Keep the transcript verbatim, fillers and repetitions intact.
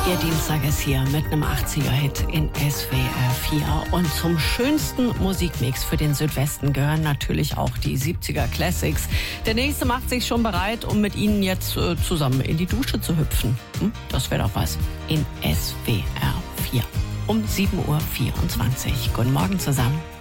Ihr Dienstag ist hier mit einem achtziger-Hit in S W R vier. Und zum schönsten Musikmix für den Südwesten gehören natürlich auch die siebziger-Classics. Der nächste macht sich schon bereit, um mit Ihnen jetzt äh, zusammen in die Dusche zu hüpfen. Hm? Das wäre doch was. In S W R vier um sieben Uhr vierundzwanzig. Guten Morgen zusammen.